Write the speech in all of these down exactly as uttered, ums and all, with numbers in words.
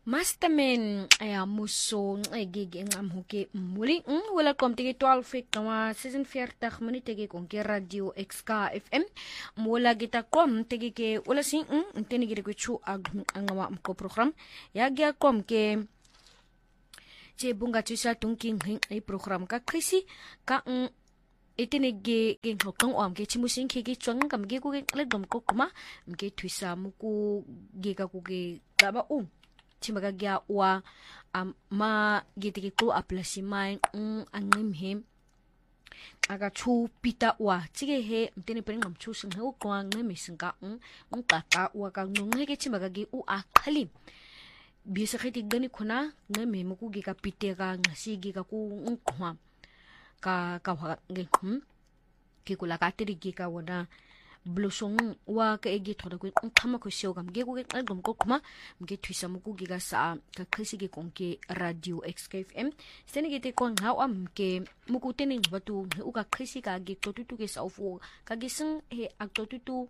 Masterman aya muso ngegege ngamhuke muli welcome tege twaalf fik kama zesenveertig minute tege konke radio X K F M mola gita kom tege ke wala sin nteni gire ko chu angama mko program ya gya kom ke che bunga tusa tunking ai program ka krisi ka etene ge ge ngokang om ke chimusin ke ge chwang kam ge ko ge le dom ko kuma mke tuisa muku ge ka ku ge taba um chimaga gya wa um, ma gitiki ko aplasima ng angim hem aga chu pita wa chige he mtene pere ngam chu sing he ko ang me singa ng ng tata wa ka nung he chimaga gi u akhali bisa khiti gani khuna ngame muku gi ka pite ga ngasi gi ka ku ng khwa ka ka wa nge hm ki kula ka tiri gi ka wona blusong wa ka egi thoda ko khama ko sio gam ge ko ge album ko kuma ge thuisa mu ku ge ga sa ka khisi ge kong ke radio X K F M sene ge te ko ngau am ke mu ku tening batu u ka khisi ka ge to tu ge sa ofu ka ge sing he ak to tu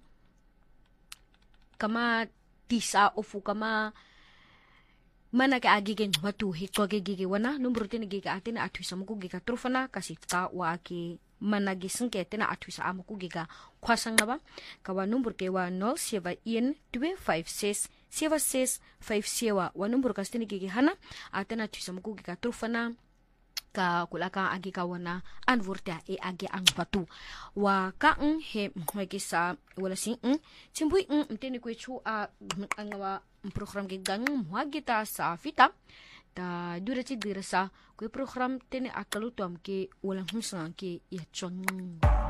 kama tisa ofu kama mana ka agi ge batu he ko ge ge wana numero tene ge ka atena athuisa mu ku ge ka trofana kasi ka wa ke mana gising ke tena athuisa amuku giga khwasang naba kawa number ke wa zero seven one two five six seven six five zero wa number ka steni gigi hana atena athuisa muku giga trufana ka kulaka agi ka wana anvorta e agi ang batu wa ka ng he mwekisa wala sing ng chimbui ng mteni ko chu a angwa program gigang mwagita sa fita ta dura ci dira sa ko program tene akalutom ke walang humsang ke ya chong